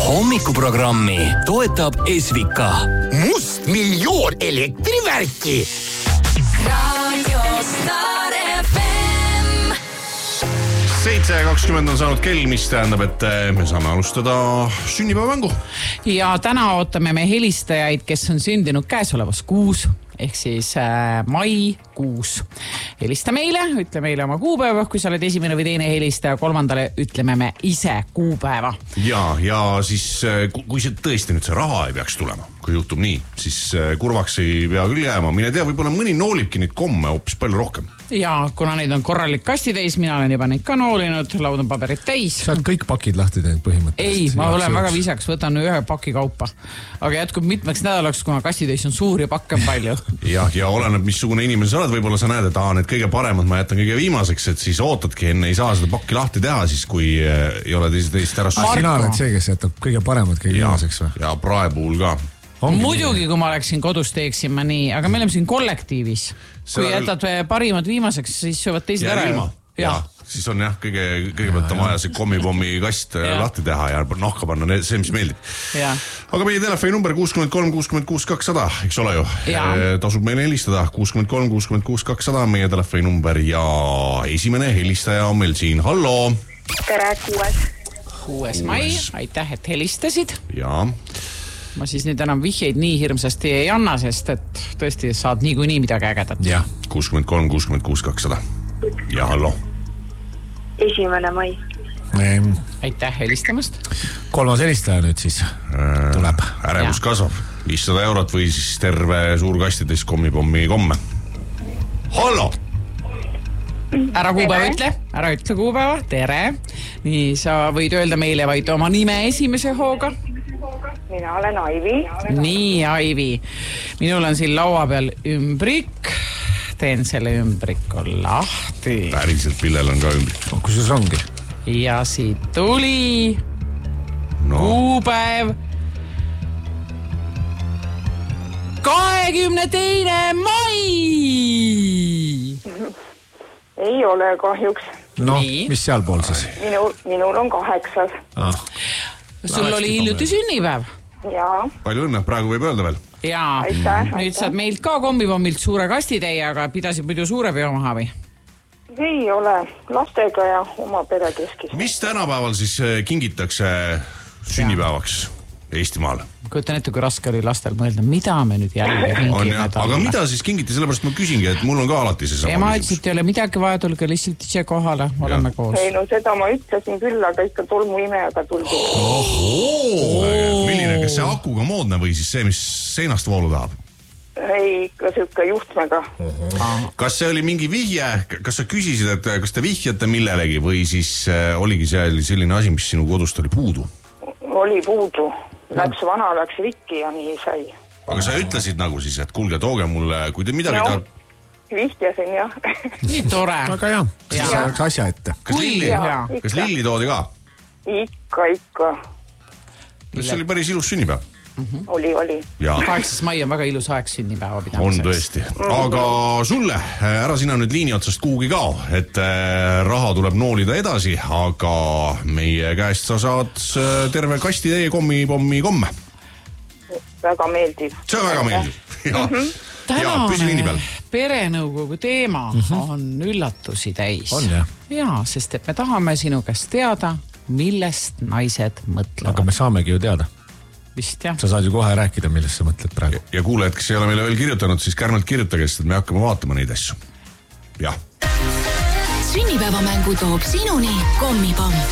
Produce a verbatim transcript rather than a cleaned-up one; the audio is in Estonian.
hommikuprogrammi toetab Esvika. Must miljoon elektrivärki. Radio Star F M. seitse kakskümmend on saanud kell, mis tähendab, et me saame alustada sünnipäevamängu. Ja täna ootame me helistajaid, kes on sündinud käesolevas kuus, ehk siis äh, mai kuus. Helista meile, ütle meile oma kuupäeva, kui sa oled esimene või teine helistaja, kolmandale ütleme me ise kuupäeva. Ja, ja siis kui see tõesti nüüd see raha ei peaks tulema, kui juhtub nii, siis kurvaks ei pea küll jääma. Mine tea, võib-olla mõni noolibki neid komme hoopis palju rohkem. Ja kuna neid on korralik kasti täis, mina olen juba neid ka noolinud, laud on paberit täis. Sa oled kõik pakid lahti teinud põhimõtteliselt. Ei, ma olen väga viisaks, võtan ühe paki kaupa. Aga jätkub mitmeks nädalaks, kuna kasti täis on suur ja pakke on palju. Ja, ja oleneb, missugune inimene sa oled, võib-olla sa näed, et aa, need kõige paremad ma jätan kõige viimaseks, et siis ootadki enne, ei saa seda pakki lahti teha, siis kui ei ole teist, teist ära suur. Sina oled see, kes jätab kõige paremad kõige viimaseks või? Ja prae puhul ka. Ongi muidugi, kui ma oleksin kodus, teeksin ma nii, aga me oleme siin kollektiivis. Kui Seda jätad parimad viimaseks, siis söövad teised ära. Ja, ja, siis on jah, kõige, kõigepealt on vaja see kommipommi kast ja. lahti teha ja nahka panna see, mis meeldib. Ja. Aga meie telefoni number kuuskümmend kolm kuuskümmend kuus kakssada, eks ole ju? Tasub meile helistada, kuuskümmend kolm kuuskümmend kuus kakssada on meie telefoni number ja esimene helistaja on meil siin. Hallo! Tere, kuues. Kuues mai, aitäh, et helistasid. Ja... Ma siis nüüd enam vihjeid nii hirmsasti ei anna, sest et tõesti saad nii kui nii midagi ägedat. Ja, kuuskümmend kolm kuuskümmend kuus kakssada. Ja hallo. Esimene mai. Ehm. Aitäh helistamast. Kolmas helistaja nüüd siis äh, tuleb. Ärevus kasvab. viissada eurot või siis terve suur kastides kommipommi komme. Hallo. Ära kuupäeva ütle, ära ütle kuupäeva. Tere. Nii, sa võid öelda meile vaid oma nime esimese hooga. Mina olen Aivi. Nii, Aivi. Minul on siin laua peal ümbrik. Teen selle ümbriku lahti. Päriselt pillel on ka ümbrik. No, kus see ongi? Ja siit tuli no. Kuupäev kahekümne teine mai. Ei ole kahjuks. No, nii. Mis seal pool siis? Minul, minul on kaheksas. Ah. Sul oli hiljuti sünnipäev. Jaa. Palju õnne, praegu võib öelda veel. Jaa, aitäh, nüüd aitäh. saad meilt ka kommipommilt suure kasti teie, aga pidasid muidu suure peo maha või? Ei ole, lastega ja oma pere keskis. Mis tänapäeval siis kingitakse sünnipäevaks Eestimaal? Kujutan ette, kui raske oli lastel mõelda, mida me nüüd jälle kingime. Aga mida siis kingiti, sellepärast ma küsingi, et mul on ka alati see sama ema ütles, et ei ole midagi vaja, tulge lihtsalt ise kohale, oleme koos. Ei, no seda ma ütlesin küll, aga ikka tolmu imejaga tuldi. Oh, milline, kas see akuga moodne või siis see, mis seinast voolu tahab? Ei, ikka siuke juhtmega. Kas see oli mingi vihje, kas sa küsisid, et kas te vihjate millelegi või siis oligi see selline asi, mis sinu kodust oli puudu? Oli puudu. Läks vana, läks rikki ja nii sai. Aga sa ütlesid nagu siis, et kuulge, tooge mulle, kui te midagi no, tahab... Vihjasin, jah. Nii tore. Aga jah, siis oleks asja ette. Kas Lilli, kas Lilli toodi ka? Ikka, ikka. See oli päris ilus sünnipäev. Mm-hmm. Oli, oli. kaheksas mai on väga ilus aeg sünnipäeva pidamiseks. On tõesti. Aga sulle, ära sina nüüd liini otsast kuhugi kao, et raha tuleb noolida edasi, aga meie käest sa saad terve kasti teie kommipommi komme. Väga meeldiv. See on väga meeldiv. Ja, mm-hmm. ja püsi liini peal. Perenõukogu teema mm-hmm. on üllatusi täis. On jah. Ja, sest et me tahame sinu käest teada, millest naised mõtlevad. Aga me saamegi ju teada. Vist, jah. Sa saad ju kohe rääkida, millest sa mõtled praegu. Ja, ja kuule, et kes ei ole meile veel kirjutanud, siis kärmelt kirjutage, sest me hakkame vaatama neid asju. Jah. Sünnipäevamängu toob sinuni kommipomm.